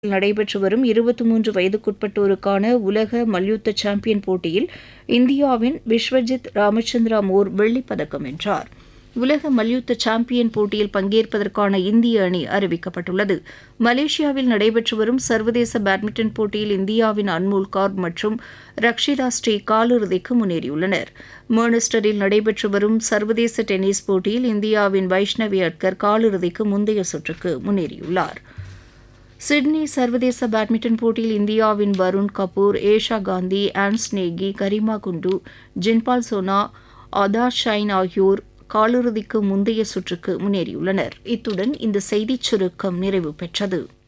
நடைபெற்று வரும் 23 வயதுக்குட்பட்டோருக்கான உலக மல்யுத்த சாம்பியன் போட்டியில் இந்தியாவின் விஸ்வஜித் ராமச்சந்திரா மோர் வெள்ளிப் பதக்கம் வென்றார். உலக மல்யுத்த சாம்பியன் போட்டியில் பங்கேற்பதற்கான இந்திய அணி அறிவிக்கப்பட்டுள்ளது. மலேசியாவில் நடைபெற்று வரும் சர்வதேச பேட்மிண்டன் போட்டியில் இந்தியாவின் அன்மோல் கார்ப் மற்றும் ரக்ஷிதா ஸ்ரீ காலிறுதிக்கு முன்னேறியுள்ளனர். மான்செஸ்டரில் நடைபெற்று வரும் சர்வதேச டென்னிஸ் போட்டியில் இந்தியாவின் வைஷ்ணவி அட்கர் காலிறுதிக்கு முந்தைய சுற்றுக்கு முன்னேறியுள்ளார். சிட்னி சர்வதேச பேட்மிண்டன் போட்டியில் இந்தியாவின் வருண் கபூர், ஏஷா காந்தி, ஆன்ஸ் நேகி, கரிமா குண்டு, ஜின்பால் சோனா, ஆதார் ஷைன் ஆகியோர் காலிறுதிக்கு முந்தைய சுற்றுக்கு முன்னேறியுள்ளனர். இத்துடன் இந்த செய்திச் சுருக்கம் நிறைவு பெற்றது.